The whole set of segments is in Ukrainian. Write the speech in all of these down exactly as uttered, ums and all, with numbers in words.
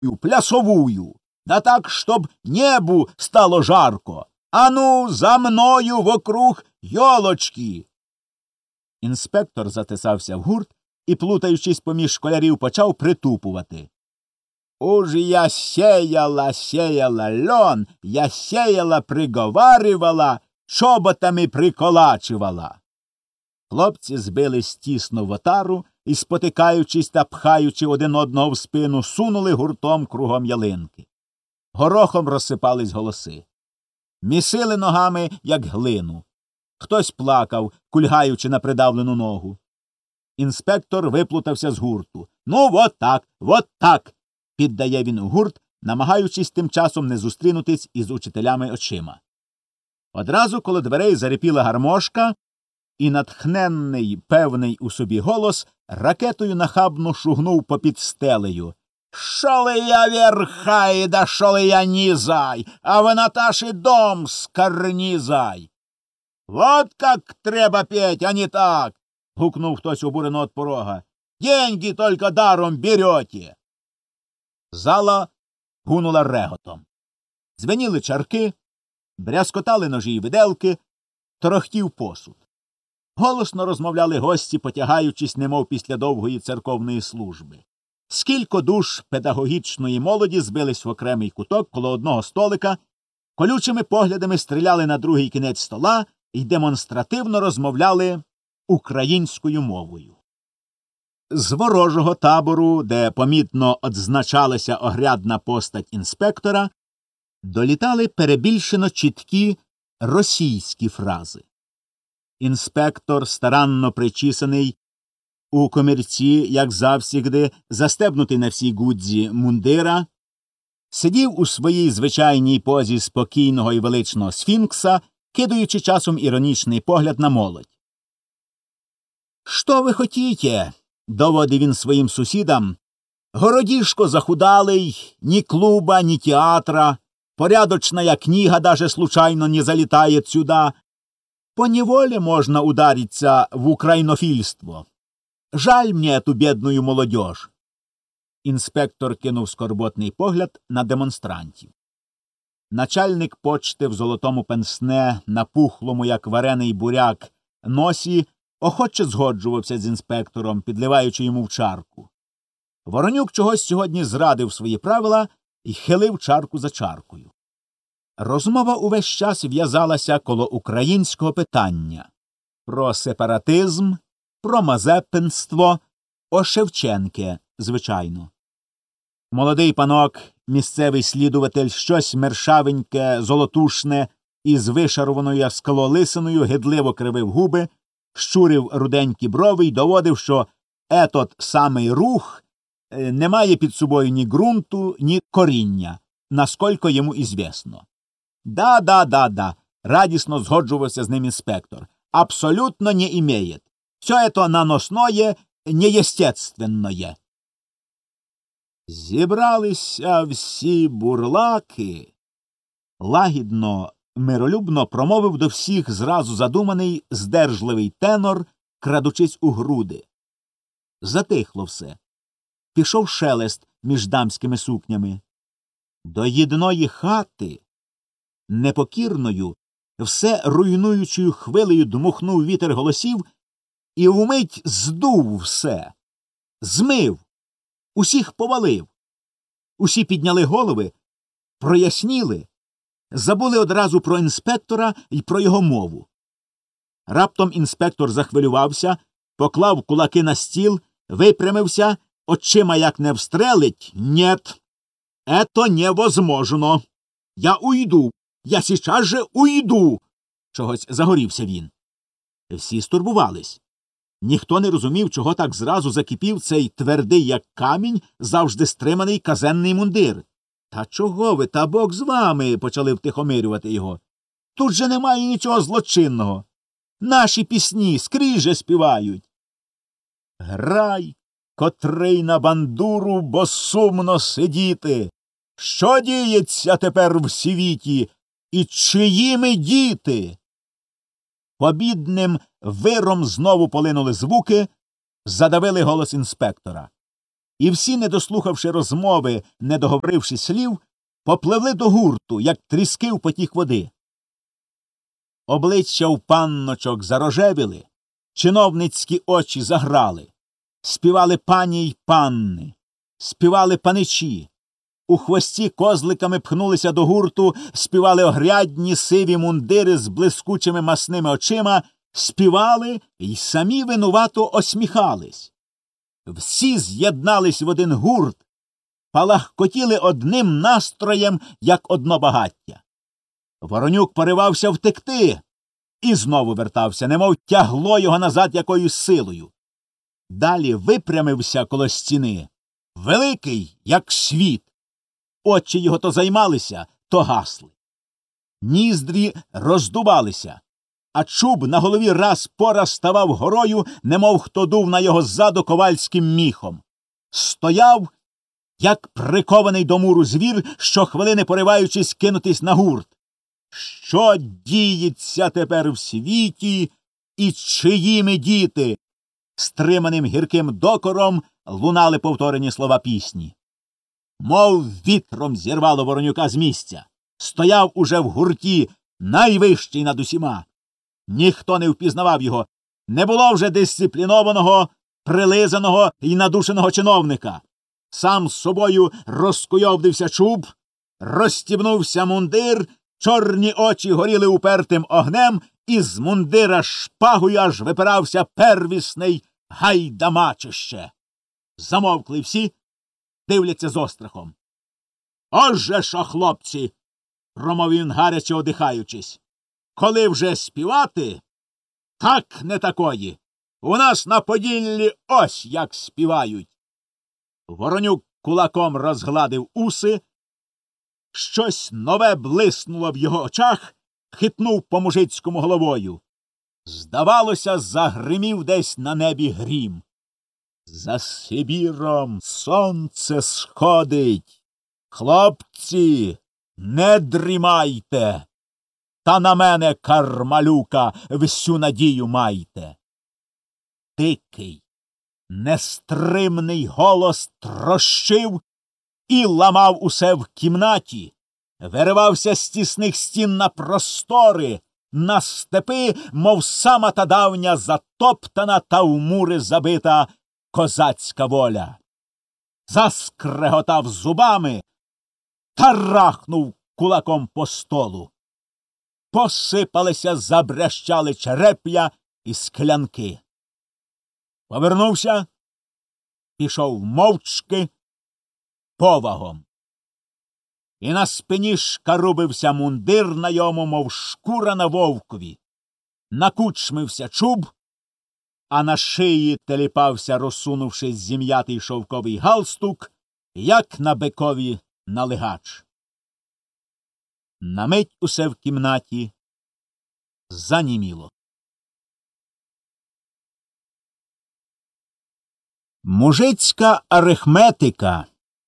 плясовую, да так, чтоб небу стало жарко. А ну, за мною вокруг йолочки. Інспектор затисався в гурт і, плутаючись поміж школярів, почав притупувати. Уж я сеяла, сеяла льон, я сеяла, приговарювала, чоботами приколачувала. Хлопці збились тісно в отару і, спотикаючись та пхаючи один одного в спину, сунули гуртом кругом ялинки. Горохом розсипались голоси. Місили ногами, як глину. Хтось плакав, кульгаючи на придавлену ногу. Інспектор виплутався з гурту. «Ну, вот так, вот так!» – піддає він у гурт, намагаючись тим часом не зустрінутись із учителями очима. Одразу коло дверей зарипіла гармошка, і натхненний, певний у собі голос ракетою нахабно шугнув попід стелею. «Шо ли я верхай, да шо ли я низай, а вы, Наташи, дом скарнизай!» «Вот как треба петь, а не так!» — гукнув хтось обурено от порога. «Деньги только даром берете!» Зала гунула реготом. Дзвеніли чарки, брязкотали ножі й виделки, торохтів посуд. Голосно розмовляли гості, потягаючись, немов після довгої церковної служби. Скілько душ педагогічної молоді збились в окремий куток коло одного столика, колючими поглядами стріляли на другий кінець стола і демонстративно розмовляли українською мовою. З ворожого табору, де помітно одзначалася огрядна постать інспектора, долітали перебільшено чіткі російські фрази. Інспектор, старанно причісаний, у комірці, як завсігди, застебнутий на всій гудзі мундира, сидів у своїй звичайній позі спокійного і величного сфінкса, кидаючи часом іронічний погляд на молодь. «Що ви хотіте?» – доводив він своїм сусідам. «Городішко захудалий, ні клуба, ні театра, порядочная книга даже случайно не залетает сюда. Поневоле можно удариться в украинофильство. Жаль мне эту бедную молодежь». Інспектор кинув скорботний погляд на демонстрантів. Начальник почти в золотому пенсне, напухлому, як варений буряк, носі, охоче згоджувався з інспектором, підливаючи йому в чарку. Воронюк чогось сьогодні зрадив свої правила і хилив чарку за чаркою. Розмова увесь час в'язалася коло українського питання. Про сепаратизм, про мазепинство, о Шевченке, звичайно. Молодий панок, місцевий слідуватель, щось мершавеньке, золотушне, із вишарованою скалолисиною гидливо кривив губи, щурив руденькі брови й доводив, що етот самий рух не має під собою ні ґрунту, ні коріння, наскільки йому ізвісно. «Да-да-да-да», — радісно згоджувався з ним інспектор, «абсолютно не імеє. Все это наносное, неестественное». «Зібралися всі бурлаки», — лагідно, миролюбно промовив до всіх зразу задуманий, здержливий тенор, крадучись у груди. Затихло все. Пішов шелест між дамськими сукнями. До єдної хати, непокірною, все руйнуючою хвилею дмухнув вітер голосів і вмить здув все. Змив. Усіх повалив. Усі підняли голови, проясніли, забули одразу про інспектора і про його мову. Раптом інспектор захвилювався, поклав кулаки на стіл, випрямився, очима як не встрелить. «Нет, это невозможно. Я уйду. Я сейчас же уйду!» Чогось загорівся він. Всі стурбувались. Ніхто не розумів, чого так зразу закипів цей твердий, як камінь, завжди стриманий казенний мундир. «Та чого ви, та Бог з вами!» – почали втихомирювати його. «Тут же немає нічого злочинного. Наші пісні скрізь співають». «Грай, котрий на бандуру, бо сумно сидіти. Що діється тепер в світі, і чиї ми діти?» Побідним виром знову полинули звуки, задавили голос інспектора. і всі, не дослухавши розмови, не договоривши слів, попливли до гурту, як тріски в потік води. Обличчя у панночок зарожевіли, чиновницькі очі заграли, співали пані й панни, співали паничі, у хвості козликами пхнулися до гурту, співали огрядні сиві мундири з блискучими масними очима, співали й самі винувато осміхались. Всі з'єднались в один гурт, палахкотіли одним настроєм, як одно багаття. Воронюк поривався втекти і знову вертався, немов тягло його назад якоюсь силою. Далі випрямився коло стіни, великий, як світ. Очі його то займалися, то гасли. Ніздрі роздувалися, а чуб на голові раз по раз ставав горою, немов хто дув на його ззаду ковальським міхом. Стояв, як прикований до муру звір, щохвилини пориваючись кинутись на гурт. Що діється тепер в світі і чиїми діти? Стриманим гірким докором лунали повторені слова пісні. Мов вітром зірвало Воронюка з місця. Стояв уже в гурті, найвищий над усіма. Ніхто не впізнавав його. Не було вже дисциплінованого, прилизаного і надушеного чиновника. Сам з собою розкуйовдився чуб, розстібнувся мундир, чорні очі горіли упертим огнем, і з мундира шпагою аж випирався первісний гайдамачище. Замовкли всі, дивляться з острахом. — Ось же що, хлопці! — промовив він, гаряче одихаючись. — Коли вже співати, так не такої. У нас на Поділлі ось як співають. Воронюк кулаком розгладив уси, щось нове блиснуло в його очах, хитнув по-мужицькому головою. Здавалося, загримів десь на небі грім. За Сибіром сонце сходить. Хлопці, не дрімайте. Та на мене, кармалюка, всю надію майте. Дикий, нестримний голос трощив і ламав усе в кімнаті, виривався з тісних стін на простори, на степи, мов сама та давня затоптана та в мури забита козацька воля. Заскреготав зубами та рахнув кулаком по столу. Посипалися, забрящали череп'я і склянки. Повернувся, пішов мовчки, повагом. І на спині шкарубився мундир на йому, мов шкура на вовкові. Накучмився чуб, а на шиї теліпався, розсунувшись, зім'ятий шовковий галстук, як на бикові налигач. На мить усе в кімнаті заніміло. Мужицька арифметика.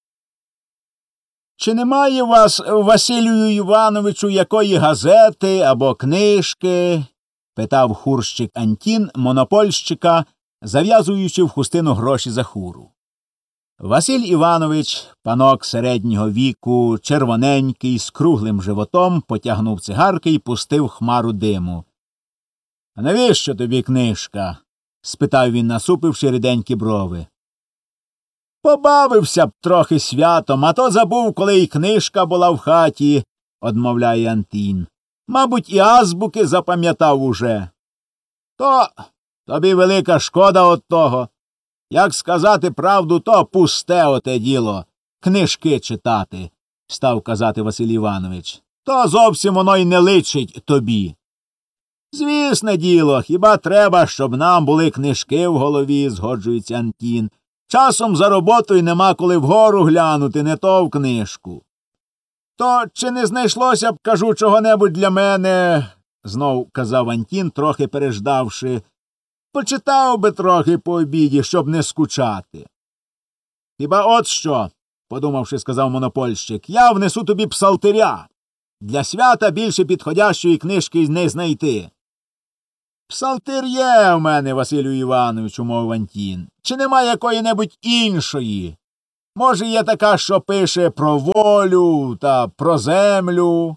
Чи немає у вас, Василію Івановичу, якої газети або книжки? — питав хурщик Антін монопольщика, зав'язуючи в хустину гроші за хуру. Василь Іванович, панок середнього віку, червоненький, з круглим животом, потягнув цигарки і пустив хмару диму. — А навіщо тобі книжка? — спитав він, насупивши ріденькі брови. — Побавився б трохи святом, а то забув, коли й книжка була в хаті, — одмовляє Антін. — Мабуть, і азбуки запам'ятав уже. — То тобі велика шкода от того. Як сказати правду, то пусте оте діло — книжки читати, — став казати Василь Іванович. — То зовсім воно й не личить тобі. — Звісне діло, хіба треба, щоб нам були книжки в голові, — згоджується Антін. Часом за роботою нема коли вгору глянути, не то в книжку. — То чи не знайшлося б, кажу, чого-небудь для мене, — знов казав Антін, трохи переждавши. — Почитав би трохи по обіді, щоб не скучати. — Хіба от що, — подумавши, сказав монопольщик, — я внесу тобі псалтиря. Для свята більше підходящої книжки не знайти. — Псалтир є в мене, Василю Івановичу, мов Антін. Чи нема якої-небудь іншої? Може, є така, що пише про волю та про землю.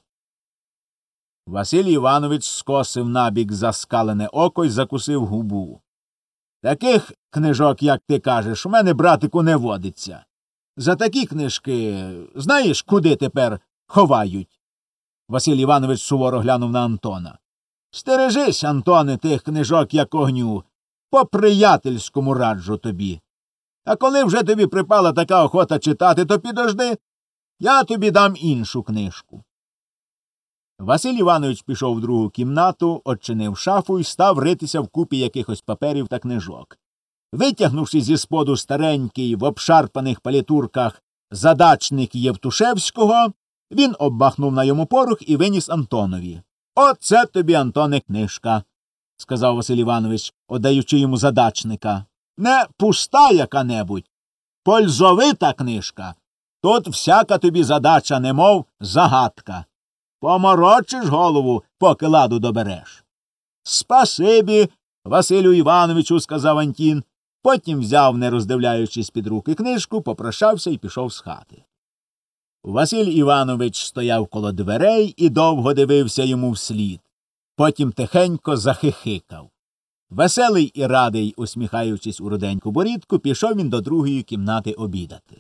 Василій Іванович скосив набік заскалене око й закусив губу. Таких книжок, як ти кажеш, у мене, братику, не водиться. За такі книжки знаєш, куди тепер ховають? Василь Іванович суворо глянув на Антона. Стережись, Антоне, тих книжок, як огню. По-приятельському раджу тобі. А коли вже тобі припала така охота читати, то підожди, я тобі дам іншу книжку. Василь Іванович пішов в другу кімнату, odчинив шафу і став ритися в купі якихось паперів та книжок. Витягнувши зі споду старенький в обшарпаних палітурках задачник Євтушевського, він обмахнув на йому порох і виніс Антонові. «Оце тобі, Антоне, книжка», – сказав Василь Іванович, отдаючи йому задачника. «Не пуста яка-небудь, пользовита книжка. Тут всяка тобі задача, немов загадка. Поморочиш голову, поки ладу добереш». «Спасибі, Василю Івановичу», – сказав Антін. Потім взяв, не роздивляючись під руки книжку, попрощався і пішов з хати. Василь Іванович стояв коло дверей і довго дивився йому вслід. Потім тихенько захихикав. Веселий і радий, усміхаючись у руденьку борідку, пішов він до другої кімнати обідати.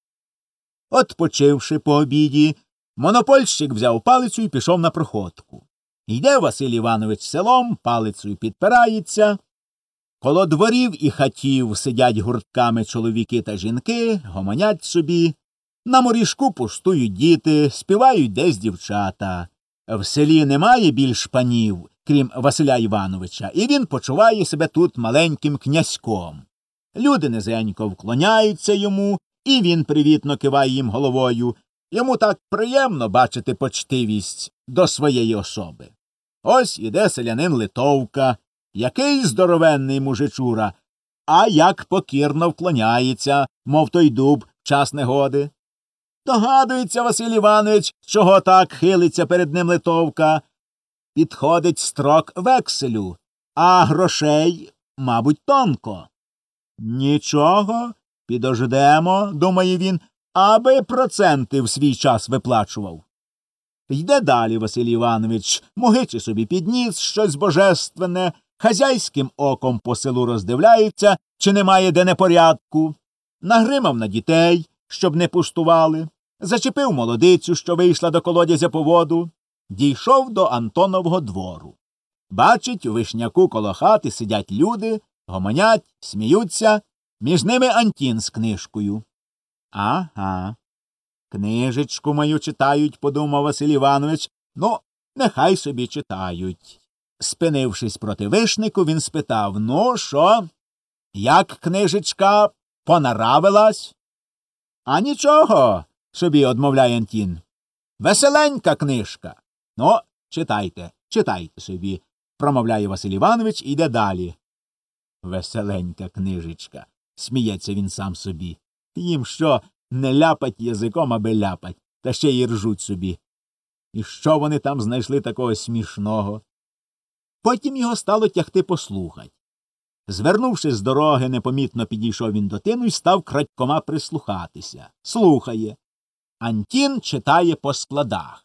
Отпочивши по обіді, монопольщик взяв палицю і пішов на проходку. Йде Василь Іванович селом, палицею підпирається. Коло дворів і хатів сидять гуртками чоловіки та жінки, гомонять собі. На моріжку пустують діти, співають десь дівчата. В селі немає більш панів, крім Василя Івановича, і він почуває себе тут маленьким князьком. Люди низенько вклоняються йому, і він привітно киває їм головою. Йому так приємно бачити почтивість до своєї особи. Ось іде селянин Литовка, який здоровенний мужичура, а як покірно вклоняється, мов той дуб в час негоди. Догадується Василь Іванович, чого так хилиться перед ним Литовка. Підходить строк векселю, а грошей, мабуть, тонко. Нічого, підождемо, думає він, аби проценти в свій час виплачував. Йде далі Василь Іванович, мугичи собі підніс щось божественне, хазяйським оком по селу роздивляється, чи немає де непорядку, нагримав на дітей, щоб не пустували, зачепив молодицю, що вийшла до колодязя по воду, дійшов до Антонового двору. Бачить, у вишняку коло хати сидять люди, гомонять, сміються, між ними Антін з книжкою. Ага, книжечку мою читають, подумав Василь Іванович, ну, нехай собі читають. Спинившись проти вишнику, він спитав, ну, що, як книжечка понаравилась? А нічого, собі одмовляє Антін. Веселенька книжка. Ну, читайте, читайте собі, промовляє Василь Іванович і йде далі. Веселенька книжечка, сміється він сам собі. Їм що, не ляпать язиком, аби ляпать, та ще й ржуть собі. І що вони там знайшли такого смішного? Потім його стало тягти послухать. Звернувши з дороги, непомітно підійшов він до тину і став крадькома прислухатися. Слухає. Антін читає по складах.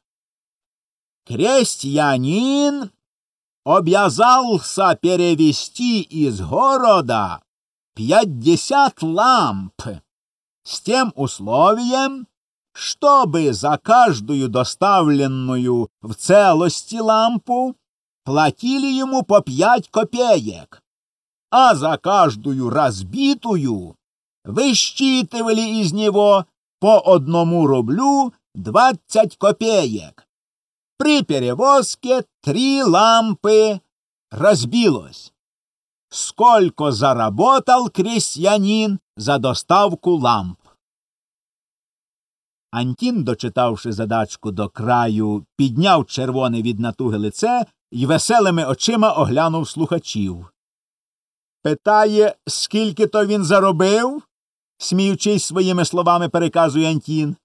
«Крестьянин обязался перевести из города пятьдесят ламп с тем условием, чтобы за каждую доставленную в целости лампу платили ему по пять копеек, а за каждую разбитую высчитывали из него по одному рублю двадцать копеек. При перевозке три лампы разбилось. Сколько заработал крестьянин за доставку ламп?» Антін, дочитавши задачку до краю, підняв червоне від натуги лице й веселими очима оглянув слухачів. Питає, скільки то він заробив? Сміючись своїми словами, переказує Антін.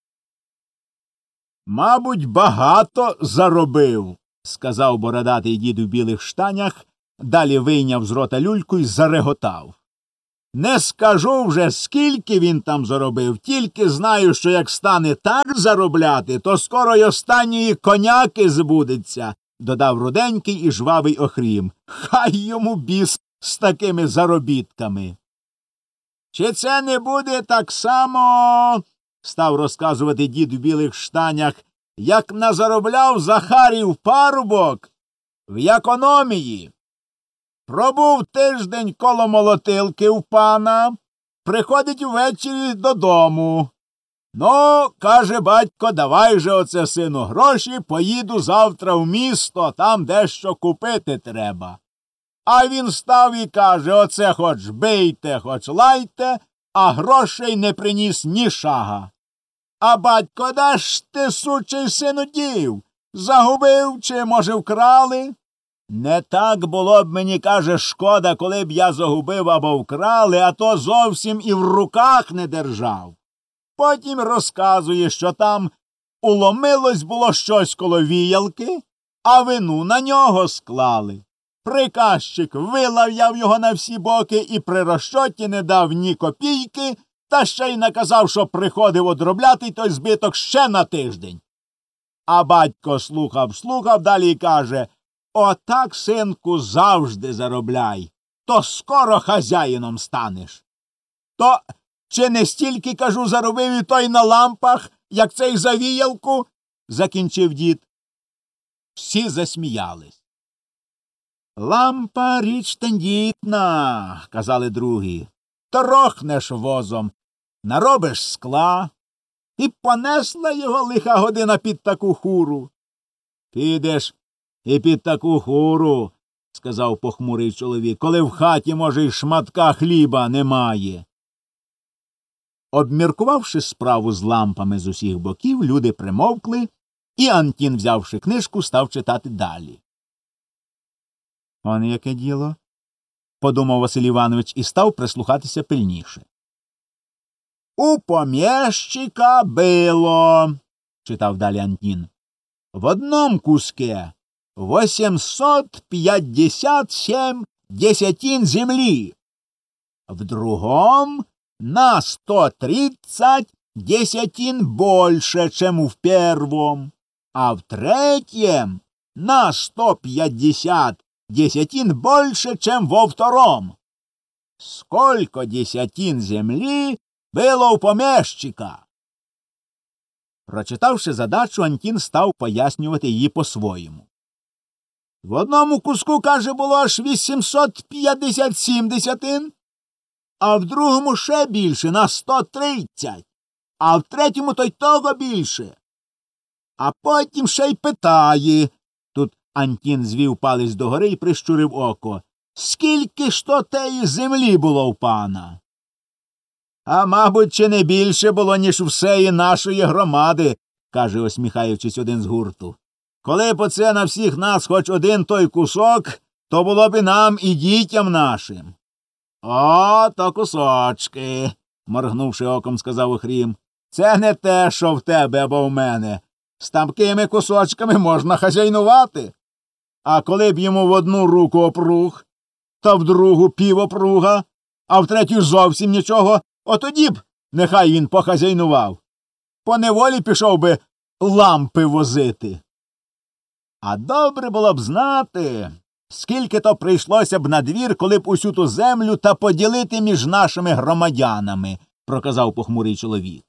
Мабуть, багато заробив, сказав бородатий дід у білих штанях, далі вийняв з рота люльку й зареготав. Не скажу вже, скільки він там заробив, тільки знаю, що як стане так заробляти, то скоро й останньої коняки збудеться, додав руденький і жвавий Охрім. Хай йому біс з такими заробітками. Чи це не буде так само, став розказувати дід в білих штанях, як назаробляв Захарів парубок в економії? Пробув тиждень коло молотилки в пана, приходить ввечері додому. Ну, каже батько, давай же оце, сину, гроші, поїду завтра в місто, там дещо купити треба. А він став і каже, оце хоч бийте, хоч лайте, а грошей не приніс ні шага. А батько, де ж ти, сучий сину, дів? Загубив чи, може, вкрали? Не так було б мені, каже, шкода, коли б я загубив або вкрали, а то зовсім і в руках не держав. Потім розказує, що там уломилось було щось коло віялки, а вину на нього склали. Приказчик вилав'яв його на всі боки і при розчоті не дав ні копійки, та ще й наказав, що приходив одробляти той збиток ще на тиждень. А батько слухав-слухав, далі й каже, отак, синку, завжди заробляй, то скоро хазяїном станеш. То чи не стільки, кажу, заробив і той на лампах, як цей за віялку? Закінчив дід. Всі засміялись. Лампа річ тендітна, казали другі. Торохнеш возом, наробиш скла. І понесла його лиха година під таку хуру. Підеш і під таку хуру, сказав похмурий чоловік, коли в хаті, може, й шматка хліба немає. Обміркувавши справу з лампами з усіх боків, люди примовкли, і Антін, взявши книжку, став читати далі. Он яке діло, подумав Василь Іванович і став прислухатися пильніше. У помєщика било, читав далі Антін, в одном куске восемьсот пятьдесят семь десятин земли, в другом на сто тридцать десятин больше, чем в первом, а в третьем на сто пятьдесят десятин больше, чем во втором. Сколько десятин земли было у помещика? Прочитавши задачу, Антін став пояснювати її по-своєму. В одному куску, каже, було аж вісімсот п'ятдесят сім десятин, а в другому ще більше, на сто тридцять, а в третьому то й того більше. А потім ще й питає, тут Антін звів палець догори і прищурив око, скільки ж то теї землі було в пана? А, мабуть, чи не більше було, ніж всеї нашої громади, каже, осміхаючись, один з гурту. Коли б оце на всіх нас хоч один той кусок, то було б і нам, і дітям нашим. О, то кусочки, моргнувши оком, сказав Охрім. Це не те, що в тебе або в мене. З такими кусочками можна хазяйнувати. А коли б йому в одну руку опруг, та в другу півопруга, а в третю зовсім нічого, отоді б нехай він похазяйнував. Поневолі пішов би лампи возити. А добре було б знати, скільки то прийшлося б на двір, коли б усю ту землю та поділити між нашими громадянами, проказав похмурий чоловік.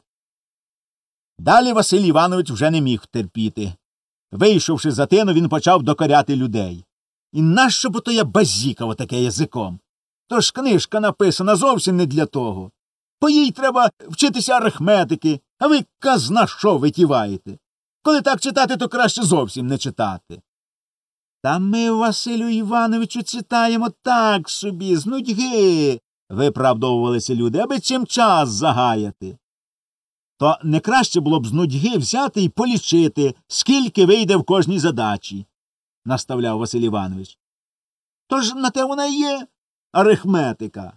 Далі Василь Іванович вже не міг терпіти. Вийшовши за тину, він почав докоряти людей. І нащо бо то я базікав таке язиком? Тож книжка написана зовсім не для того. По їй треба вчитися арифметики, а ви казна що витіваєте. Коли так читати, то краще зовсім не читати. Та ми, Василю Івановичу, читаємо так собі, з нудьги, виправдовувалися люди, аби чим час загаяти. То не краще було б з нудьги взяти і полічити, скільки вийде в кожній задачі, наставляв Василь Іванович. Тож на те вона й є арифметика.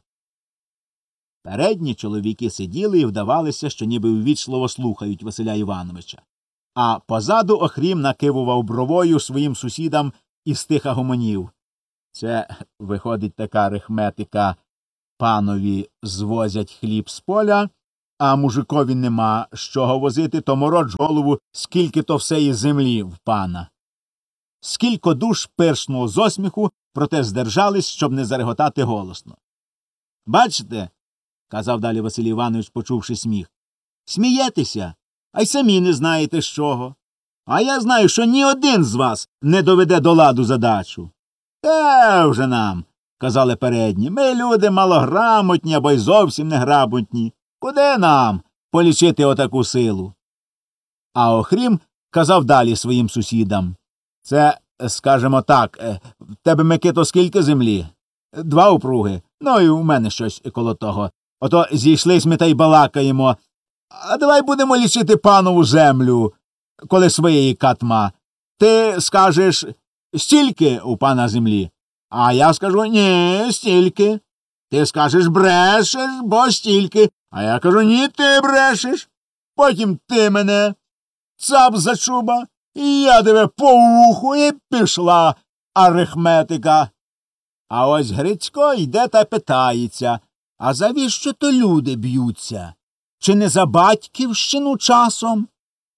Передні чоловіки сиділи і вдавалися, що ніби ввічливо слухають Василя Івановича. А позаду Охрім накивував бровою своїм сусідам і стиха гомонів. Це, виходить, така арифметика, панові звозять хліб з поля, а мужикові нема з чого возити, то мороч голову, скільки то всеї землі в пана. Скілько душ пиршнуло з осміху, проте здержались, щоб не зареготати голосно. — Бачите, — казав далі Василь Іванович, почувши сміх, — смієтеся, а й самі не знаєте з чого. А я знаю, що ні один з вас не доведе до ладу задачу. — Те вже нам, — казали передні, — ми люди малограмотні або й зовсім неграмотні. Куди нам полічити отаку силу? А Охрім казав далі своїм сусідам. Це, скажемо так, в тебе, Микито, скільки землі? Два упруги. Ну і у мене щось коло того. Ото зійшлись ми та й балакаємо. А давай будемо лічити панову землю, коли своєї катма. Ти скажеш, стільки у пана землі? А я скажу, ні, стільки. Ти скажеш, брешеш, бо стільки. А я кажу, ні, ти брешеш. Потім ти мене цап за чуба, і я тебе по вуху, і пішла арифметика. А ось Грицько йде та питається, а завіщо то люди б'ються? Чи не за батьківщину часом?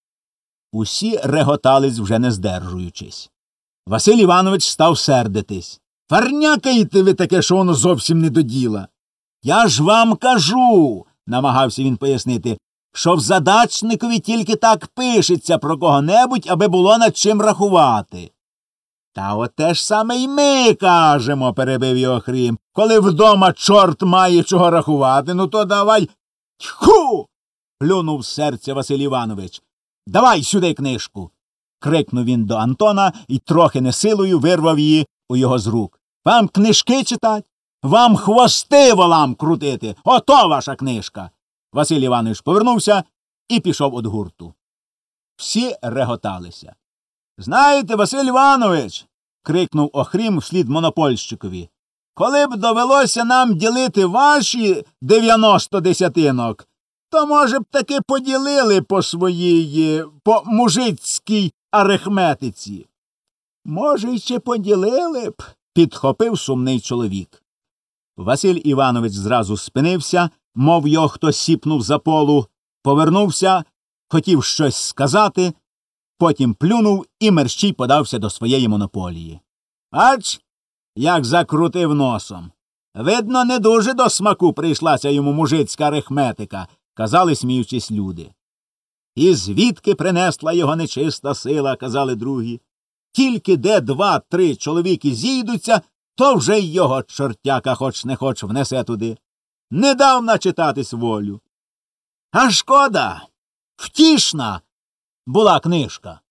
Усі реготались, вже не здержуючись. Василь Іванович став сердитись. Фарнякаєте ви таке, що воно зовсім не до діла. Я ж вам кажу, намагався він пояснити, що в задачникові тільки так пишеться про кого-небудь, аби було над чим рахувати. Та от те ж саме й ми кажемо, перебив його Хрім. Коли вдома чорт має чого рахувати, ну то давай. Тьху! Плюнув з серця Василь Іванович. Давай сюди книжку. Крикнув він до Антона і трохи не силою вирвав її у його з рук. Вам книжки читать? Вам хвости волам крутити. Ото ваша книжка. Василь Іванович повернувся і пішов од гурту. Всі реготалися. Знаєте, Василь Іванович, крикнув Охрім вслід монопольщикові, коли б довелося нам ділити ваші дев'яносто десятинок, то, може б, таки поділили по своїй, по мужицькій арифметиці. Може, й ще поділили б, підхопив сумний чоловік. Василь Іванович зразу спинився, мов його хтось сіпнув за полу, повернувся, хотів щось сказати, потім плюнув і мерщій подався до своєї монополії. Ач, як закрутив носом. Видно, не дуже до смаку прийшлася йому мужицька арифметика, казали, сміючись люди. І звідки принесла його нечиста сила, казали другі. Тільки де два-три чоловіки зійдуться, то вже й його чортяка хоч не хоч внесе туди. Не дав начитатись волю. А шкода, втішна була книжка.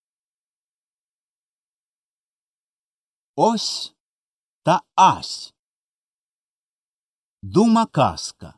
Ось та ась. Дума казка.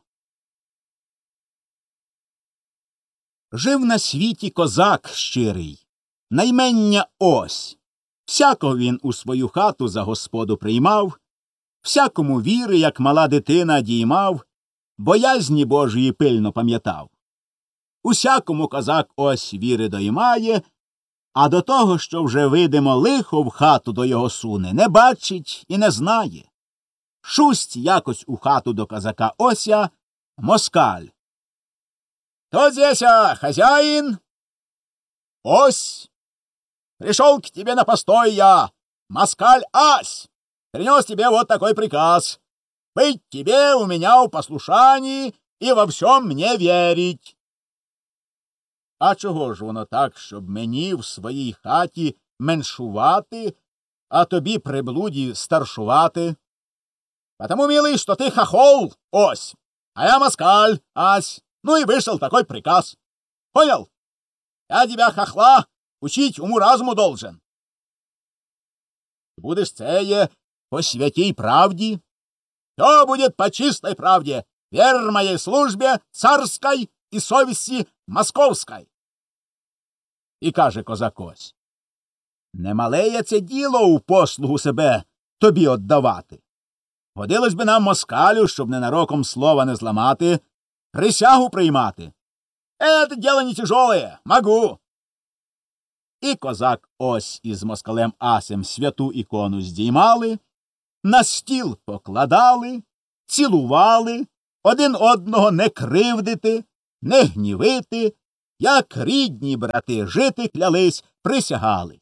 Жив на світі козак щирий, наймення Ось. Всякого він у свою хату за господу приймав, всякому віри, як мала дитина, діймав, боязні Божої пильно пам'ятав. Усякому козак Ось віри доймає, а до того, що вже видимо лихо в хату до його суне, не бачить і не знає. Шусть якось у хату до козака Ося москаль. «Кто здесь, а, хозяин?» «Ось! Пришел к тебе на постой я, москаль Ась! Принес тебе вот такой приказ. Быть тебе у меня в послушании и во всем мне верить». «А чого ж воно так, щоб мені в своїй хаті меншувати, а тобі, приблуді, старшувати?» «Потому, милый, что ты хохол, Ось, а я москаль, Ась. Ну и вышел такой приказ. Понял? Я тебя, хохла, учить уму-разуму должен. Будешь цее по святей правде. Все будет по чистой правде, вер моей службе царской и совести московской». І каже козак Ось: «Немале є це діло у послугу себе тобі отдавати. Годилось би нам, москалю, щоб ненароком слова не зламати, присягу приймати. Это дело не тяжелое, могу». І козак Ось із москалем Асем святу ікону здіймали, на стіл покладали, цілували, один одного не кривдити, не гнівити, як рідні брати жити клялись, присягали.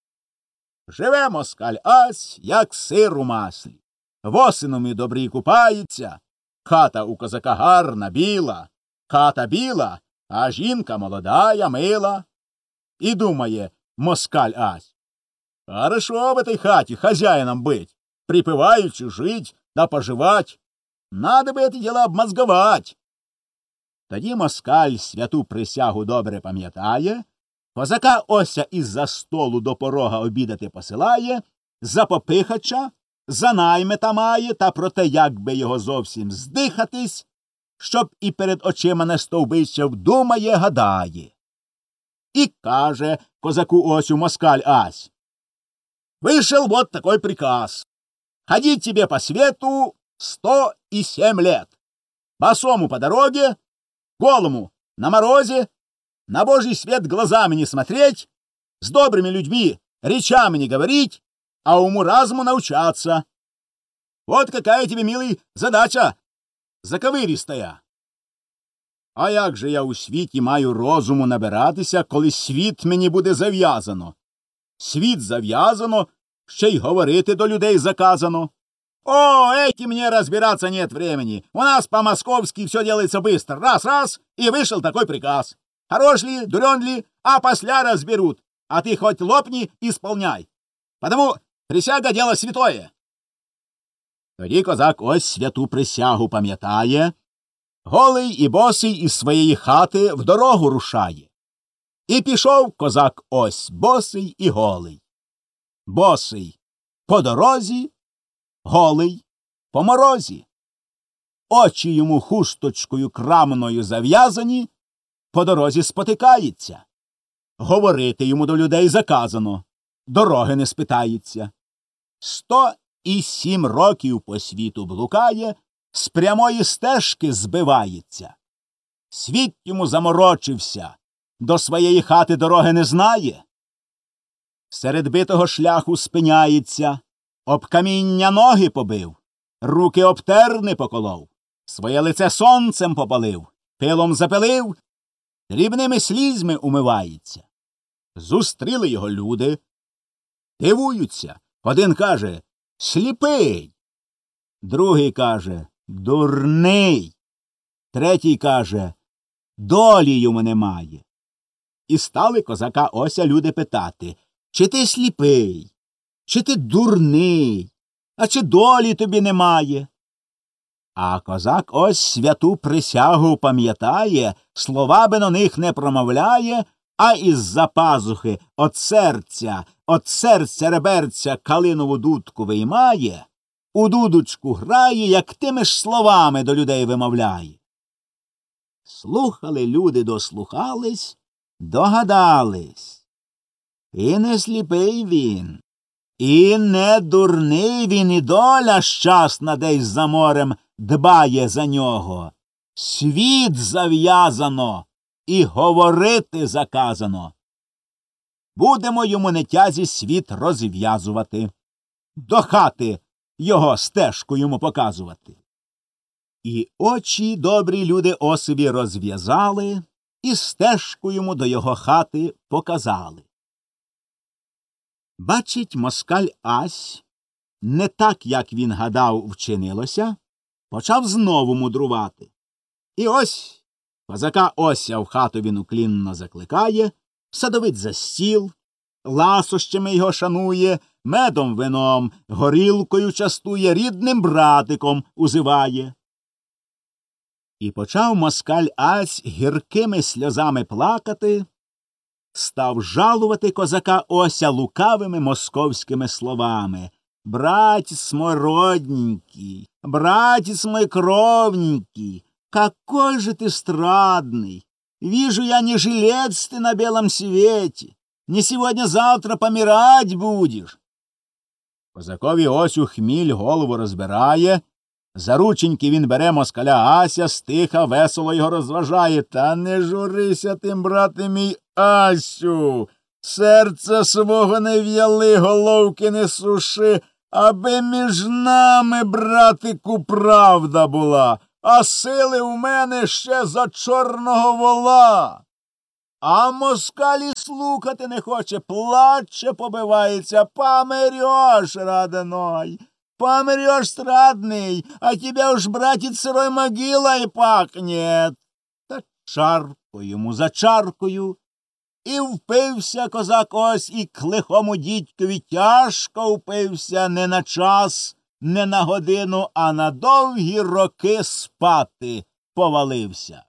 Живе москаль ась, як сир у маслі. Восином і добрі купається, хата у козака гарна, біла, хата біла, а жінка молодая, мила. І думає москаль ась: хорошо в этой хаті хазяїном бить, припиваючи жить да поживать. Надо бы эти дела обмозговать. Тоді москаль святу присягу добре пам'ятає, козака Ося із-за столу до порога обідати посилає, за попихача, за наймита має, та про те, як би його зовсім здихатись, щоб і перед очима не стовбичав, думає, гадає. І каже козаку Осю москаль ась: вышел вот такой приказ. Ходить тебе по свету сто и семь лет. Босому по дороге, голому на морозе, на божий свет глазами не смотреть, с добрыми людьми речами не говорить, а уму-разуму научаться. Вот какая тебе, милый, задача заковиристая. А як же я у світі маю розуму набиратися, коли світ мені буде зав'язано? Світ зав'язано, ще й говорити до людей заказано. О, этим мне разбираться нет времени. У нас по-московски все делается быстро. Раз-раз, и вышел такой приказ. Хорош ли, дурен ли, а после разберут. А ты хоть лопни, исполняй. Потому присяга — дело святое. Тоді козак ось святу присягу пам'ятає, голий і босий із своєї хати в дорогу рушає. І пішов козак ось босий і голий. Босий по дорозі, голий по морозі. Очі йому хусточкою крамною зав'язані, по дорозі спотикається. Говорити йому до людей заказано, дороги не спитається. Сто і сім років по світу блукає, з прямої стежки збивається. Світ йому заморочився, до своєї хати дороги не знає. Серед битого шляху спиняється, об каміння ноги побив, руки об терни поколов, своє лице сонцем попалив, пилом запилив, дрібними слізьми умивається. Зустріли його люди, дивуються. Один каже: сліпий. Другий каже: дурний. Третій каже: долі йому немає. І стали козака Ося люди питати: чи ти сліпий, чи ти дурний, а чи долі тобі немає? А козак ось святу присягу пам'ятає, словами на них не промовляє, а із-за пазухи от серця, от серця реберця калинову дудку виймає, у дудочку грає, як тими ж словами до людей вимовляє. Слухали люди, дослухались, догадались. І не сліпий він, і не дурний він, і доля щасна десь за морем дбає за нього. Світ зав'язано, і говорити заказано. Будемо йому нетязі світ розв'язувати, до хати його стежку йому показувати. І очі добрі люди Осеві розв'язали, і стежку йому до його хати показали. Бачить москаль ась, не так, як він гадав, вчинилося, почав знову мудрувати. І ось козака Ося в хату він уклінно закликає, садовить за стіл, ласощами його шанує, медом вином, горілкою частує, рідним братиком узиває. І почав москаль ась гіркими сльозами плакати, став жалувати козака Ося лукавими московськими словами: «Братец мой родненький, братец мой кровненький, какой же ты страдный! Вижу я, не жилец ты на белом свете, не сегодня-завтра помирать будешь». Козакові Осю хміль голову розбирає, за рученьки він бере москаля Ася, стиха, весело його розважає. «Та не журися тим, брате мій Асю, серця свого не в'яли, головки не суши, аби між нами, братику, правда була, а сили в мене ще за чорного вола. А москаль і слухати не хоче, плаче, побивається. Помрешь, родной, помрешь, страдный, а тебя уж, братец, сырой могилой пахнет. Та чарку йому за чаркою. І впився козак ось, і к лихому дідькові тяжко впився не на час, не на годину, а на довгі роки спати повалився.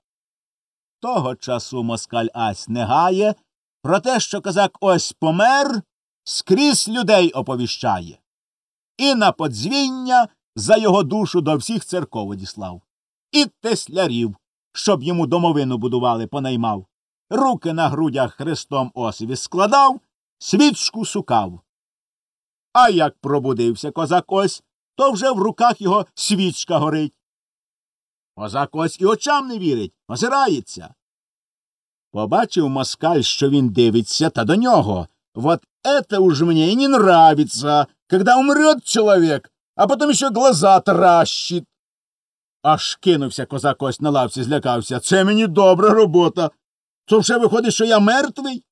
Того часу москаль ась не гає, про те, що козак ось помер, скрізь людей оповіщає. І на подзвіння за його душу до всіх церков одіслав. І теслярів, щоб йому домовину будували, понаймав. Руки на грудях хрестом осиві складав, свічку сукав. А як пробудився козак ось, то вже в руках його свічка горить. Козак ось і очам не вірить, озирається. Побачив москаль, що він дивиться, та до нього. Вот это уж мне и не нравится, когда умрет человек, а потом еще глаза таращит. Аж кинувся козак ось на лавці, злякався. Це мені добра робота. То вже виходить, що я мертвий?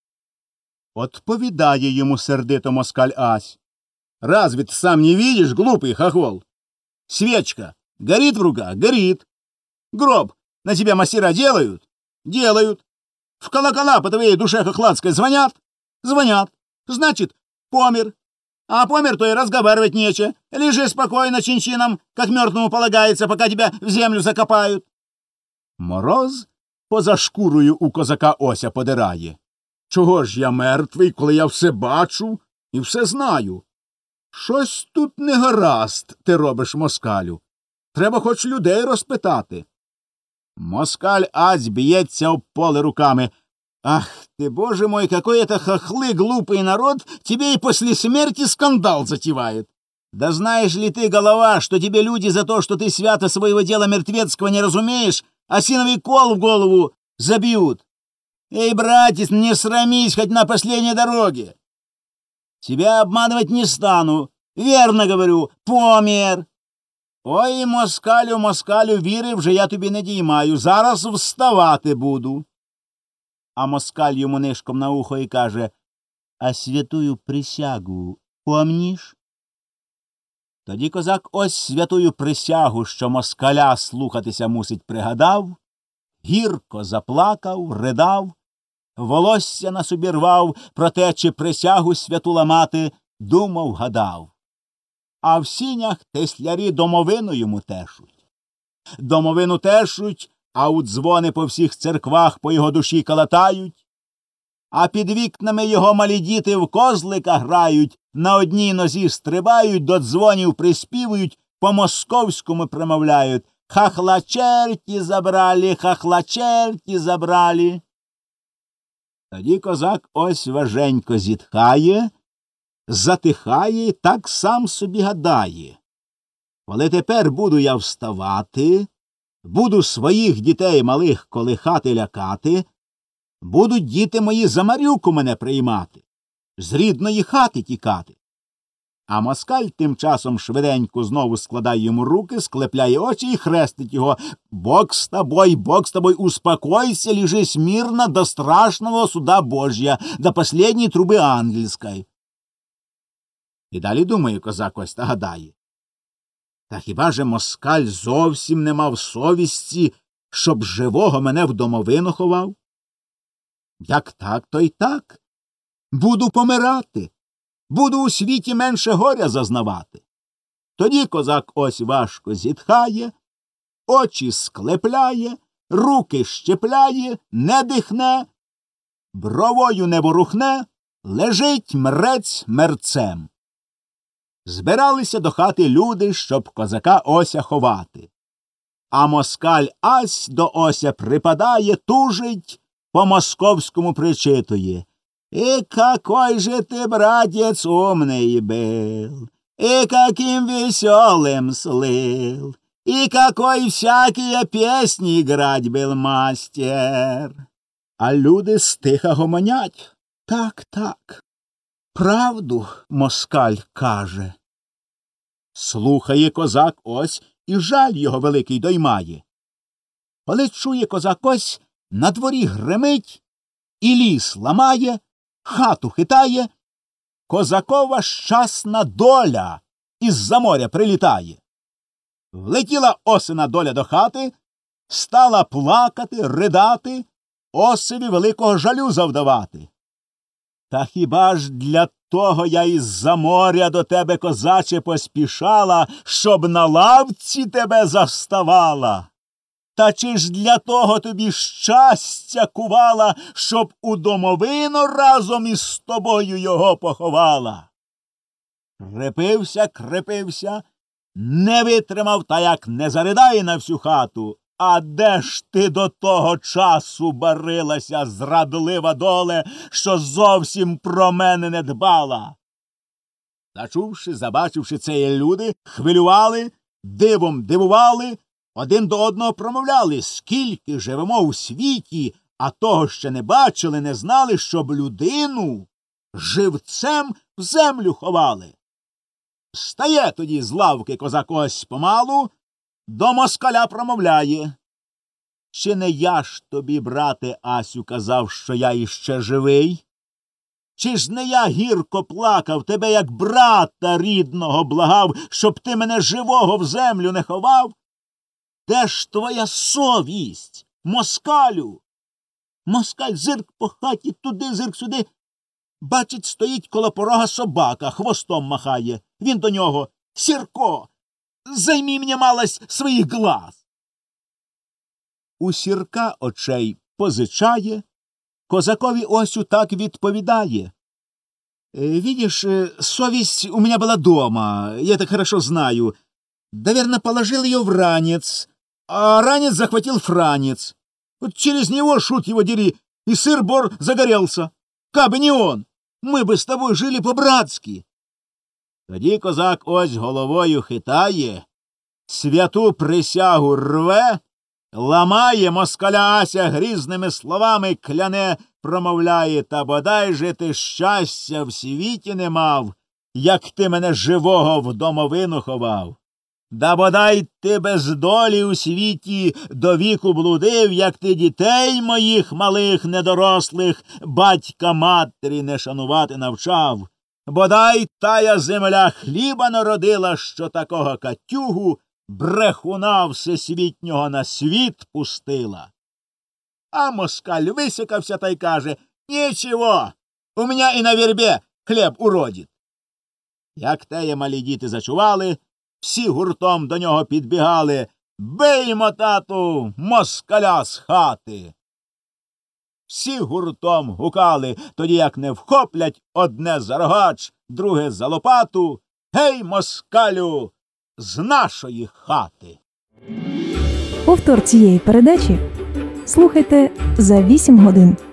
Отповідає йому сердито москаль ась. Разве ты сам не видишь, глупый хохол? Свечка горит в руках? Горит. Гроб на тебя мастера делают? Делают. В колокола по твоей душе хохладской звонят? Звонят. Значит, помер. А помер, то и разговаривать нече. Лежи спокойно чинчином, как мертвому полагается, пока тебя в землю закопают. Мороз поза шкурою у козака ося подирає. Чого ж я мертвий, коли я все бачу і все знаю? Щось тут не гаразд ти робиш, москалю. Треба хоч людей розпитати. Москаль ась б'ється об поле руками. Ах ты, боже мой, какой это хохлы, глупый народ, тебе и после смерти скандал затевает. Да знаешь ли ты, голова, что тебе люди за то, что ты свято своего дела мертвецкого не разумеешь, осиновый кол в голову забьют? Эй, братец, не срамись хоть на последней дороге. Тебя обманывать не стану, верно говорю, помер. Ой, москалю, москалю, віри вже я тобі не діймаю, зараз вставати буду. А москаль йому нишком на ухо і каже, а святую присягу помніш? Тоді козак ось святую присягу, що москаля слухатися мусить, пригадав, гірко заплакав, ридав, волосся на собі рвав, про те, чи присягу святу ламати, думав, гадав. А в сінях теслярі домовину йому тешуть. Домовину тешуть, а у дзвони по всіх церквах по його душі калатають, а під вікнами його малі діти в козлика грають, на одній нозі стрибають, до дзвонів приспівують, по-московському промовляють «Хахла черті забрали, хахла черті забрали». Тоді козак ось важенько зітхає, затихає і так сам собі гадає. Коли тепер буду я вставати, буду своїх дітей малих колихати, лякати, будуть діти мої за Марюку мене приймати, з рідної хати тікати. А москаль тим часом швиденько знову складає йому руки, склепляє очі і хрестить його. «Бог з тобой, Бог з тобой, успокойся, лежи смирно до страшного суда Божья, до последней труби ангельской». І далі думає козак ось та гадає. Та хіба же москаль зовсім не мав совісті, щоб живого мене в домовину ховав? Як так, то й так. Буду помирати. Буду у світі менше горя зазнавати. Тоді козак ось важко зітхає, очі склепляє, руки щепляє, не дихне, бровою не ворухне, лежить мрець мерцем. Збиралися до хати люди, щоб козака ося ховати. А москаль ась до ося припадає, тужить, по-московському причитує. «И какой же ты, братец, умный был, и каким веселым слыл, и какой всякие песни играть был мастер». А люди стиха гомонять. Так, так. Правду москаль каже. Слухає козак ось, і жаль його великий доймає. Коли чує козак ось, на дворі гримить, і ліс ламає, хату хитає, козакова щасна доля із-за моря прилітає. Влетіла Осина доля до хати, стала плакати, ридати, Осеві великого жалю завдавати. Та хіба ж для того я із-за моря до тебе, козаче, поспішала, щоб на лавці тебе заставала? Та чи ж для того тобі щастя кувала, щоб у домовину разом із тобою його поховала? Крепився, крепився, не витримав, та як не заридає на всю хату. А де ж ти до того часу барилася, зрадлива доле, що зовсім про мене не дбала? Зачувши, забачивши це, люди хвилювали, дивом дивували, один до одного промовляли, скільки живемо у світі, а того ще не бачили, не знали, щоб людину живцем в землю ховали. Стає тоді з лавки козак ось помалу, до москаля промовляє. Чи не я ж тобі, брате Асю, казав, що я іще живий? Чи ж не я гірко плакав, тебе як брата рідного благав, щоб ти мене живого в землю не ховав? Де ж твоя совість, москалю? Москаль зирк по хаті, туди, зирк сюди. Бачить, стоїть коло порога собака, хвостом махає. Він до нього: Сірко, займи мені малость своїх глаз. У Сірка очей позичає, козакові Осю так відповідає. Видишь, совесть у меня была дома, я так хорошо знаю. Наверное, положил ее в ранец, а ранец захватил франец. Вот через него, шут его дери, и сыр-бор загорелся. Кабы не он, мы бы с тобой жили по-братски. Тоді козак ось головою хитає, святу присягу рве, ламає, москаля Ася грізними словами кляне, промовляє: та бодай же ти щастя в світі не мав, як ти мене живого в домовину ховав. Да бодай ти без долі у світі до віку блудив, як ти дітей моїх малих недорослих батька матері не шанувати навчав. Бодай тая земля хліба народила, що такого катюгу брехуна всесвітнього на світ пустила. А москаль висякався та й каже: нічого, у мене і на вірбі хліб уродить. Як теє малі діти зачували, всі гуртом до нього підбігали: биймо, тату, москаля з хати. Всі гуртом гукали, тоді як не вхоплять одне за рогач, друге за лопату: гей, москалю, з нашої хати. Повтор цієї передачі слухайте за вісім годин.